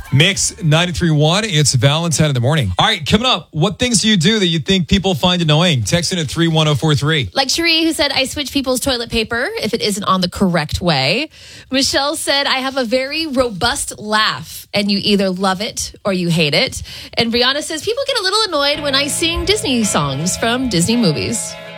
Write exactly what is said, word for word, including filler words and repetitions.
Mix ninety-three point one. It's Valentine in the morning. All right, coming up, what things do you do that you think people find annoying? Text in at three one zero four three. Like Cherie, who said, I switch people's toilet paper if it isn't on the correct way. Michelle said, I have a very robust laugh, and you either love it or you hate it. And Brianna says, people get a little annoyed when I sing Disney songs from Disney movies.